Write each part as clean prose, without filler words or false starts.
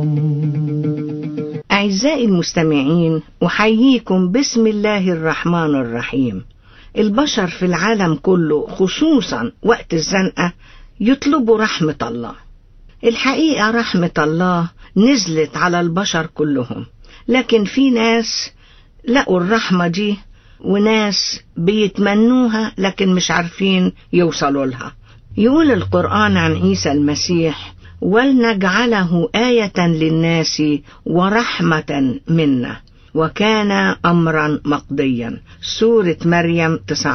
أعزائي المستمعين، أحييكم بسم الله الرحمن الرحيم. البشر في العالم كله خصوصا وقت الزنقة يطلبوا رحمة الله. الحقيقة رحمة الله نزلت على البشر كلهم، لكن في ناس لقوا الرحمة دي وناس بيتمنوها لكن مش عارفين يوصلوا لها. يقول القرآن عن عيسى المسيح: ولنجعله آية للناس ورحمة منا وكان أمرا مقضيا. سورة مريم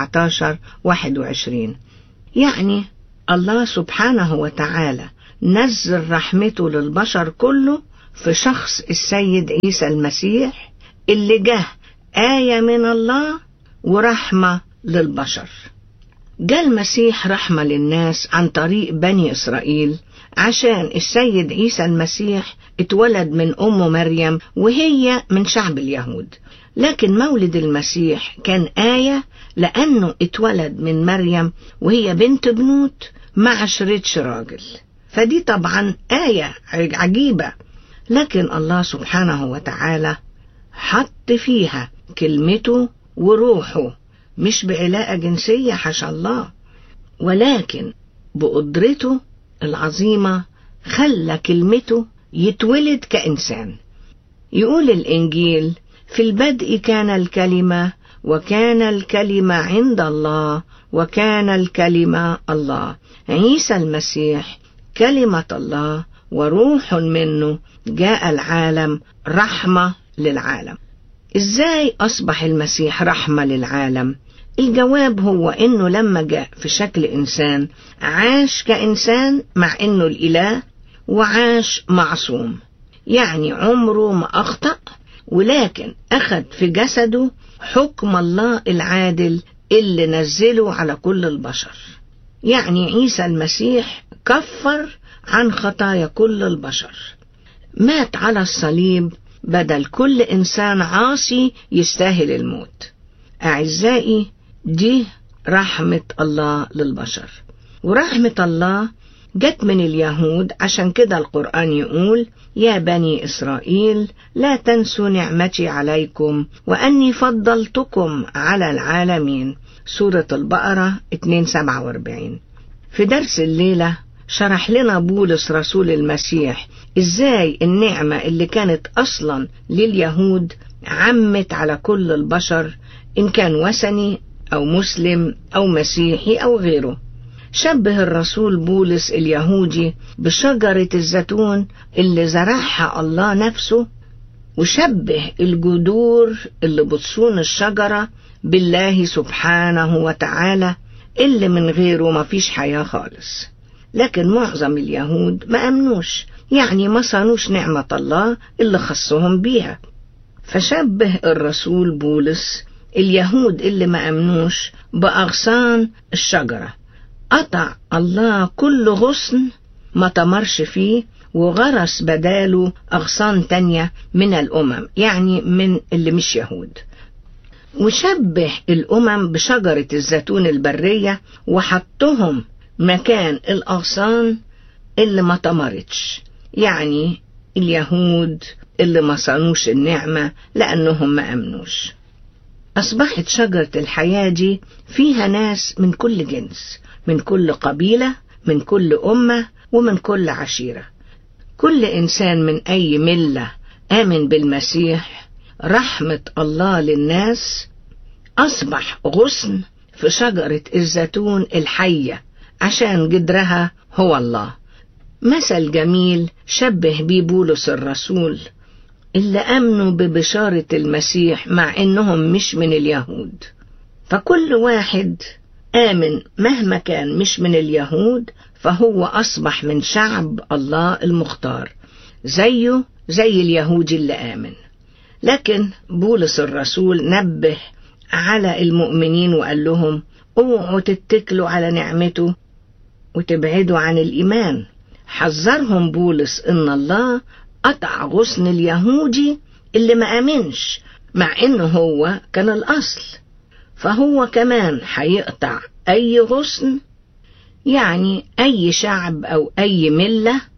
19:21. يعني الله سبحانه وتعالى نزل رحمته للبشر كله في شخص السيد عيسى المسيح، اللي جه آية من الله ورحمة للبشر. جاء المسيح رحمة للناس عن طريق بني إسرائيل، عشان السيد عيسى المسيح اتولد من أم مريم وهي من شعب اليهود. لكن مولد المسيح كان آية لأنه اتولد من مريم وهي بنت بنوت ما عشرتش راجل، فدي طبعا آية عجيبة. لكن الله سبحانه وتعالى حط فيها كلمته وروحه، مش بعلاقة جنسية حاشا الله، ولكن بقدرته العظيمة خلى كلمته يتولد كإنسان. يقول الإنجيل: في البدء كان الكلمة وكان الكلمة عند الله وكان الكلمة الله. عيسى المسيح كلمة الله وروح منه جاء العالم رحمة للعالم. إزاي أصبح المسيح رحمة للعالم؟ الجواب هو إنه لما جاء في شكل إنسان عاش كإنسان مع إنه الإله، وعاش معصوم، يعني عمره ما أخطأ، ولكن أخذ في جسده حكم الله العادل اللي نزله على كل البشر. يعني عيسى المسيح كفر عن خطايا كل البشر، مات على الصليب بدل كل إنسان عاصي يستاهل الموت. أعزائي، دي رحمة الله للبشر، ورحمة الله جت من اليهود. عشان كده القرآن يقول: يا بني إسرائيل لا تنسوا نعمتي عليكم وأني فضلتكم على العالمين. سورة البقرة 2:47. في درس الليلة شرح لنا بولس رسول المسيح إزاي النعمة اللي كانت أصلا لليهود عمت على كل البشر، إن كان وثني أو مسلم أو مسيحي أو غيره. شبه الرسول بولس اليهودي بشجرة الزيتون اللي زرعها الله نفسه، وشبه الجذور اللي بتصون الشجرة بالله سبحانه وتعالى اللي من غيره ما فيش حياة خالص. لكن معظم اليهود ما أمنوش، يعني ما صانوش نعمة الله اللي خصهم بيها. فشبه الرسول بولس اليهود اللي ما أمنوش بأغصان الشجرة. قطع الله كل غصن ما تمرش فيه وغرس بداله أغصان تانية من الأمم، يعني من اللي مش يهود. وشبه الأمم بشجرة الزيتون البرية وحطهم مكان الأغصان اللي ما تمرتش، يعني اليهود اللي ما صانوش النعمة لأنهم ما أمنوش. أصبحت شجرة الحياة دي فيها ناس من كل جنس، من كل قبيلة، من كل أمة، ومن كل عشيرة. كل إنسان من أي ملة آمن بالمسيح رحمة الله للناس أصبح غصن في شجرة الزيتون الحية، عشان جدرها هو الله. مثل جميل شبه بيه بولس الرسول اللي أمنوا ببشارة المسيح مع إنهم مش من اليهود. فكل واحد آمن مهما كان مش من اليهود فهو أصبح من شعب الله المختار، زيه زي اليهودي اللي آمن. لكن بولس الرسول نبه على المؤمنين وقال لهم: اوعوا تتكلوا على نعمته وتبعدوا عن الإيمان. حذرهم بولس إن الله قطع غصن اليهودي اللي ما آمنش، مع إنه هو كان الأصل، فهو كمان هيقطع أي غصن، يعني أي شعب أو أي ملة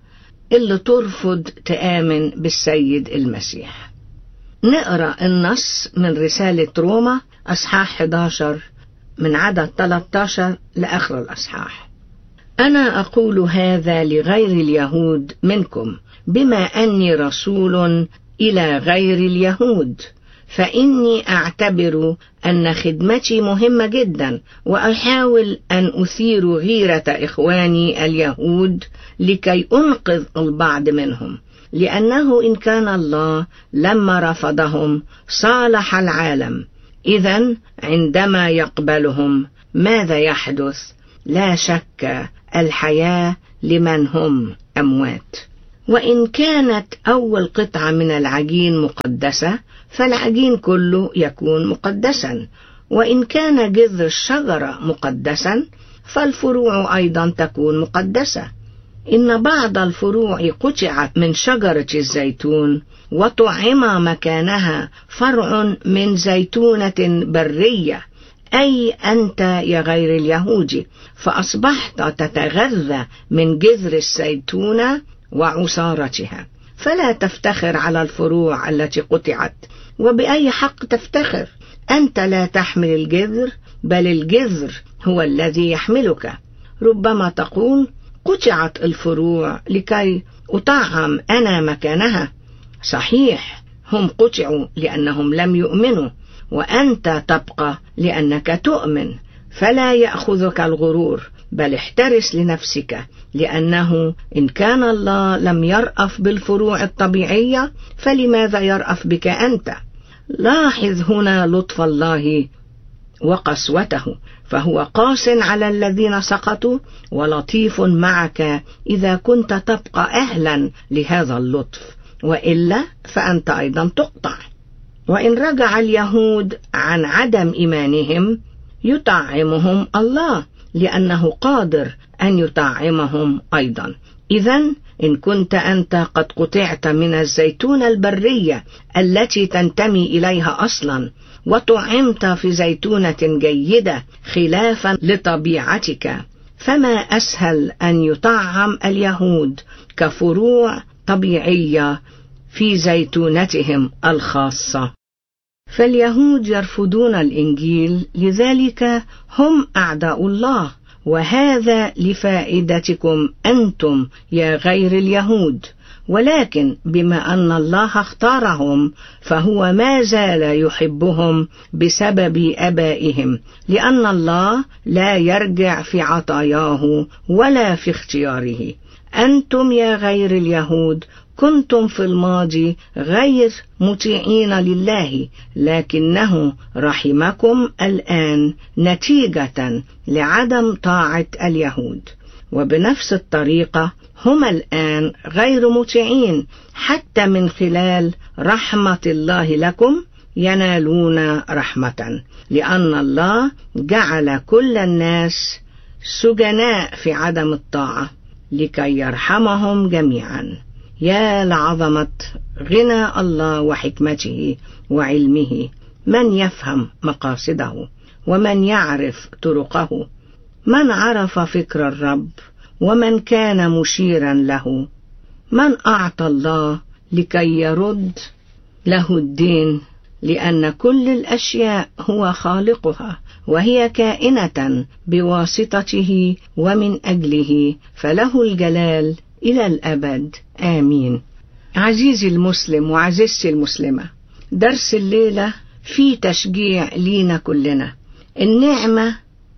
اللي ترفض تآمن بالسيد المسيح. نقرأ النص من رسالة روما أصحاح 11 من عدد 13 لآخر الأصحاح. أنا أقول هذا لغير اليهود منكم، بما أني رسول إلى غير اليهود، فإني أعتبر أن خدمتي مهمة جدا، وأحاول أن أثير غيرة إخواني اليهود لكي أنقذ البعض منهم، لأنه إن كان الله لما رفضهم صالح العالم، إذن عندما يقبلهم ماذا يحدث؟ لا شك الحياة لمن هم أموات. وإن كانت أول قطعة من العجين مقدسة فالعجين كله يكون مقدسا، وإن كان جذر الشجرة مقدسا فالفروع أيضا تكون مقدسة. إن بعض الفروع قطعت من شجرة الزيتون وطعم مكانها فرع من زيتونة برية، أي أنت يا غير اليهودي، فأصبحت تتغذى من جذر الزيتونة وعصارتها، فلا تفتخر على الفروع التي قطعت. وبأي حق تفتخر؟ أنت لا تحمل الجذر، بل الجذر هو الذي يحملك. ربما تقول قطعت الفروع لكي أطعم أنا مكانها. صحيح، هم قطعوا لأنهم لم يؤمنوا، وأنت تبقى لأنك تؤمن، فلا يأخذك الغرور، بل احترس لنفسك، لأنه إن كان الله لم يرأف بالفروع الطبيعية فلماذا يرأف بك أنت؟ لاحظ هنا لطف الله وقسوته، فهو قاس على الذين سقطوا ولطيف معك إذا كنت تبقى أهلا لهذا اللطف، وإلا فأنت أيضا تقطع. وإن رجع اليهود عن عدم إيمانهم يطعمهم الله، لأنه قادر أن يطعمهم أيضا. إذن إن كنت أنت قد قطعت من الزيتونة البرية التي تنتمي إليها أصلا، وطعمت في زيتونة جيدة خلافا لطبيعتك، فما أسهل أن يطعم اليهود كفروع طبيعية في زيتونتهم الخاصة. فاليهود يرفضون الإنجيل، لذلك هم أعداء الله، وهذا لفائدتكم أنتم يا غير اليهود. ولكن بما أن الله اختارهم فهو ما زال يحبهم بسبب آبائهم، لأن الله لا يرجع في عطاياه ولا في اختياره. أنتم يا غير اليهود كنتم في الماضي غير مطيعين لله، لكنه رحمكم الآن نتيجة لعدم طاعة اليهود، وبنفس الطريقة هم الآن غير مطيعين، حتى من خلال رحمة الله لكم ينالون رحمة، لأن الله جعل كل الناس سجناء في عدم الطاعة لكي يرحمهم جميعا. يا لعظمة غنى الله وحكمته وعلمه! من يفهم مقاصده ومن يعرف طرقه؟ من عرف فكر الرب ومن كان مشيرا له؟ من أعطى الله لكي يرد له الدين؟ لأن كل الأشياء هو خالقها، وهي كائنة بواسطته ومن أجله، فله الجلال إلى الأبد. آمين. عزيزي المسلم وعزيزتي المسلمة، درس الليلة فيه تشجيع لينا كلنا. النعمة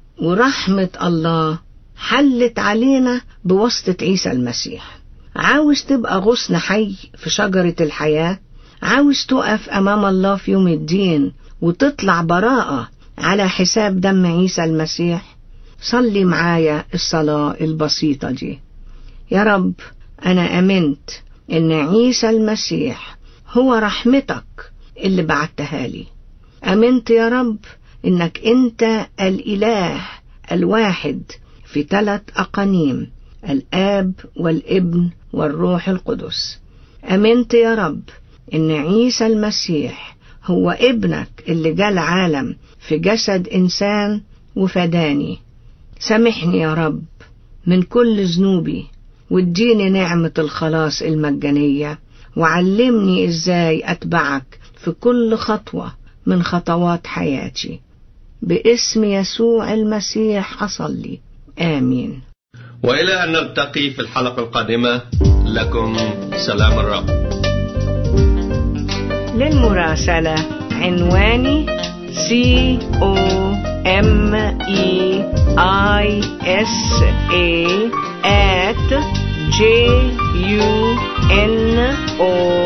ورحمة الله حلت علينا بواسطة عيسى المسيح. عاوز تبقى غصن حي في شجرة الحياة؟ عاوز تقف أمام الله في يوم الدين وتطلع براءة على حساب دم عيسى المسيح؟ صلي معايا الصلاة البسيطة دي. يا رب، أنا أمنت إن عيسى المسيح هو رحمتك اللي بعتها لي. أمنت يا رب إنك أنت الإله الواحد في 3 أقانيم، الآب والابن والروح القدس. أمنت يا رب إن عيسى المسيح هو ابنك اللي جاء العالم في جسد إنسان وفداني. سامحني يا رب من كل ذنوبي، واديني نعمة الخلاص المجانية، وعلمني ازاي اتبعك في كل خطوة من خطوات حياتي. باسم يسوع المسيح أصلي، آمين. وإلى أن نلتقي في الحلقة القادمة، لكم سلام الرب. للمراسلة عنواني COMEISA@JUNO